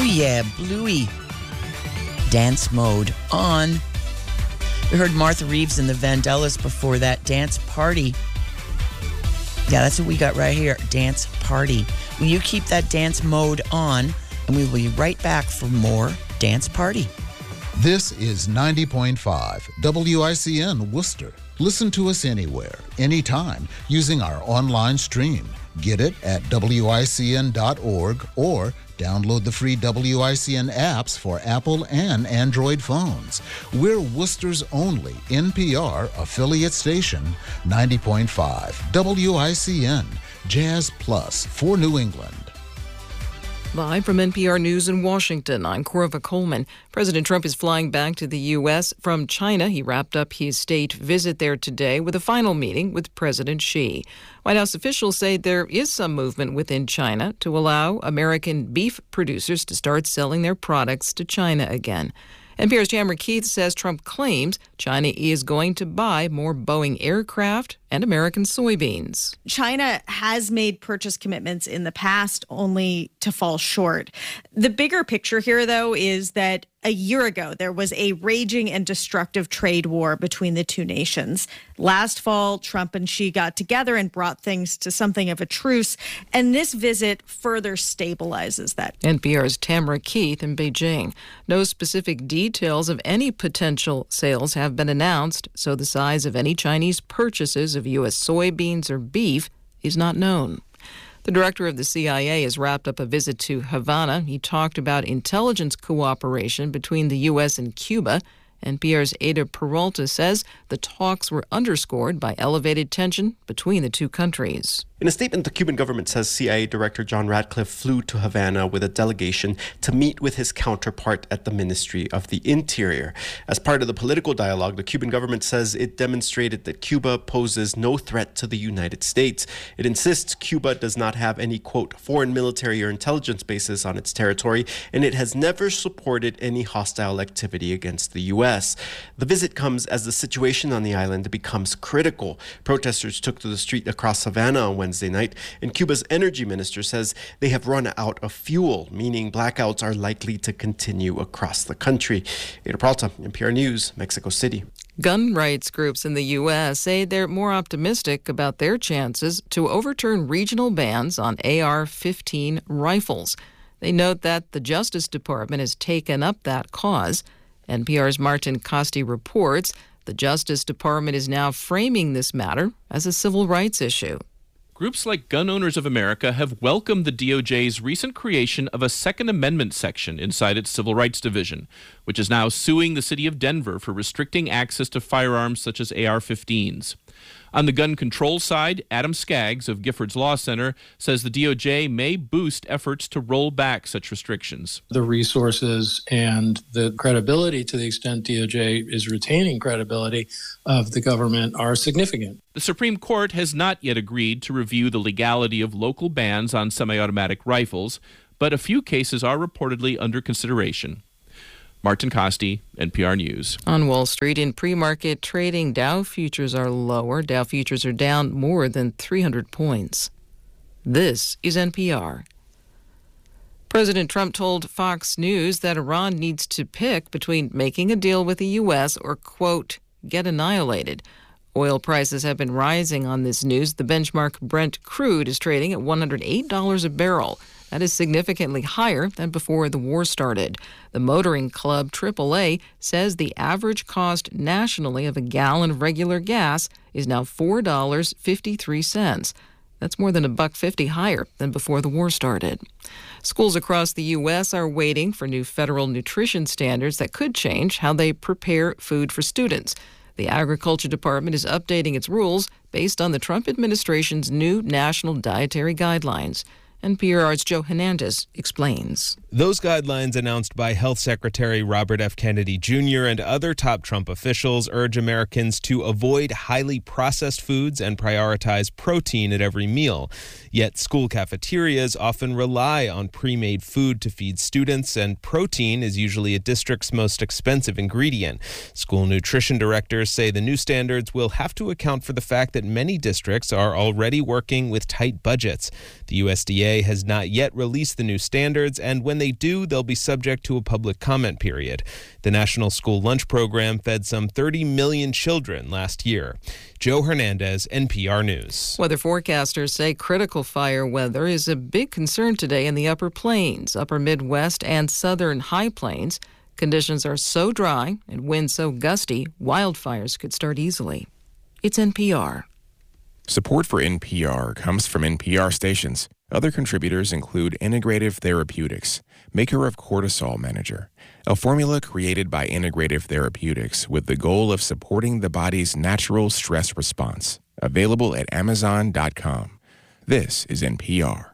Oh yeah, Bluey. Dance mode on. We heard Martha Reeves and the Vandellas before that. Dance Party. Yeah, that's what we got right here. Dance Party. Will you keep that dance mode on? And we will be right back for more Dance Party. This is 90.5 WICN Worcester. Listen to us anywhere, anytime, using our online stream. Get it at WICN.org or download the free WICN apps for Apple and Android phones. We're Worcester's only NPR affiliate station, 90.5 WICN, Jazz Plus for New England. Live from NPR News in Washington, I'm Corva Coleman. President Trump is flying back to the U.S. from China. He wrapped up his state visit there today with a final meeting with President Xi. White House officials say there is some movement within China to allow American beef producers to start selling their products to China again. NPR's Tamara Keith says Trump claims China is going to buy more Boeing aircraft and American soybeans. China has made purchase commitments in the past only to fall short. The bigger picture here, though, is that a year ago, there was a raging and destructive trade war between the two nations. Last fall, Trump and Xi got together and brought things to something of a truce, and this visit further stabilizes that. NPR's Tamara Keith in Beijing. No specific details of any potential sales have been announced, so the size of any Chinese purchases of U.S. soybeans or beef is not known. The director of the CIA has wrapped up a visit to Havana. He talked about intelligence cooperation between the U.S. and Cuba. NPR's Ada Peralta says the talks were underscored by elevated tension between the two countries. In a statement, the Cuban government says CIA Director John Ratcliffe flew to Havana with a delegation to meet with his counterpart at the Ministry of the Interior. As part of the political dialogue, the Cuban government says it demonstrated that Cuba poses no threat to the United States. It insists Cuba does not have any, quote, foreign military or intelligence bases on its territory, and it has never supported any hostile activity against the U.S. The visit comes as the situation on the island becomes critical. Protesters took to the street across Havana on Wednesday night, and Cuba's energy minister says they have run out of fuel, meaning blackouts are likely to continue across the country. Ada Peralta, NPR News, Mexico City. Gun rights groups in the U.S. say they're more optimistic about their chances to overturn regional bans on AR-15 rifles. They note that the Justice Department has taken up that cause. NPR's Martin Costi reports the Justice Department is now framing this matter as a civil rights issue. Groups like Gun Owners of America have welcomed the DOJ's recent creation of a Second Amendment section inside its Civil Rights Division, which is now suing the city of Denver for restricting access to firearms such as AR-15s. On the gun control side, Adam Skaggs of Giffords Law Center says the DOJ may boost efforts to roll back such restrictions. The resources and the credibility, to the extent DOJ is retaining credibility of the government, are significant. The Supreme Court has not yet agreed to review the legality of local bans on semi-automatic rifles, but a few cases are reportedly under consideration. Martin Costi, NPR News. On Wall Street, in pre-market trading, Dow futures are lower. Dow futures are down more than 300 points. This is NPR. President Trump told Fox News that Iran needs to pick between making a deal with the U.S. or, quote, get annihilated. Oil prices have been rising on this news. The benchmark Brent crude is trading at $108 a barrel. That is significantly higher than before the war started. The motoring club AAA says the average cost nationally of a gallon of regular gas is now $4.53. That's more than $1.50 higher than before the war started. Schools across the U.S. are waiting for new federal nutrition standards that could change how they prepare food for students. The Agriculture Department is updating its rules based on the Trump administration's new national dietary guidelines. NPR's Joe Hernandez explains. Those guidelines announced by Health Secretary Robert F. Kennedy Jr. and other top Trump officials urge Americans to avoid highly processed foods and prioritize protein at every meal. Yet school cafeterias often rely on pre-made food to feed students, and protein is usually a district's most expensive ingredient. School nutrition directors say the new standards will have to account for the fact that many districts are already working with tight budgets. The USDA EPA has not yet released the new standards, and when they do, they'll be subject to a public comment period. The National School Lunch Program fed some 30 million children last year. Joe Hernandez, NPR News. Weather forecasters say critical fire weather is a big concern today in the upper plains, upper Midwest, and southern high plains. Conditions are so dry and winds so gusty, wildfires could start easily. It's NPR. Support for NPR comes from NPR stations. Other contributors include Integrative Therapeutics, maker of Cortisol Manager, a formula created by Integrative Therapeutics with the goal of supporting the body's natural stress response. Available at Amazon.com. This is NPR.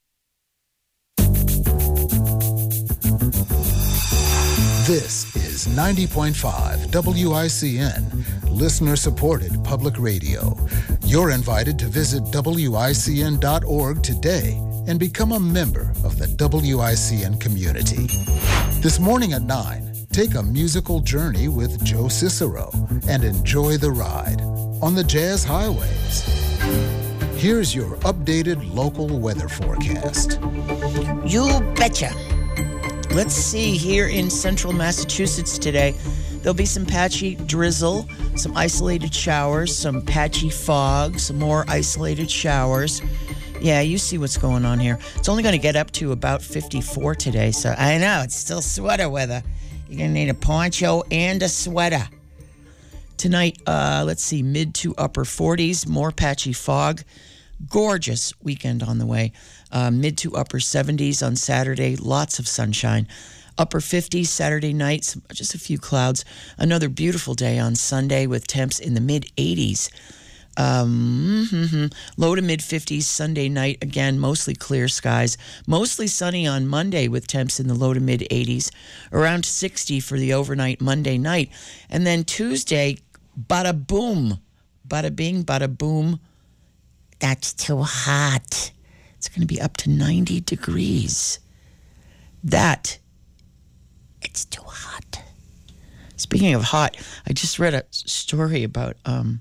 This is 90.5 WICN, listener-supported public radio. You're invited to visit WICN.org today and become a member of the WICN community. This morning at 9, take a musical journey with Joe Cicero and enjoy the ride on the Jazz Highways. Here's your updated local weather forecast. You betcha. Let's see, here in central Massachusetts today, there'll be some patchy drizzle, some isolated showers, some patchy fog, some more isolated showers. Yeah, you see what's going on here. It's only going to get up to about 54 today, so I know, it's still sweater weather. You're going to need a poncho and a sweater. Tonight, let's see, mid to upper 40s, more patchy fog. Gorgeous weekend on the way. Mid to upper 70s on Saturday, lots of sunshine. Upper 50s Saturday night, just a few clouds. Another beautiful day on Sunday with temps in the mid 80s. Low to mid 50s Sunday night, again, mostly clear skies. Mostly sunny on Monday with temps in the low to mid 80s. Around 60 for the overnight Monday night. And then Tuesday, bada boom. Bada bing, bada boom. That's too hot. It's going to be up to 90 degrees. It's too hot. Speaking of hot, I just read a story about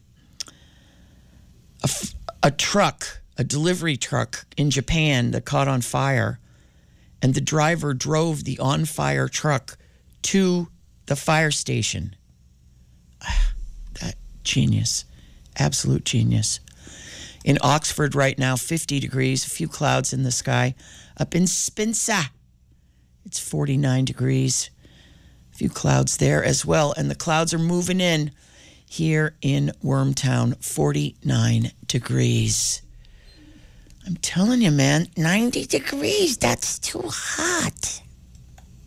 a truck, a delivery truck in Japan that caught on fire, and the driver drove the on-fire truck to the fire station. That genius. Absolute genius. In Oxford right now, 50 degrees, a few clouds in the sky. Up in Spencer, it's 49 degrees. A few clouds there as well. And the clouds are moving in here in Wormtown, 49 degrees. I'm telling you, man, 90 degrees, that's too hot.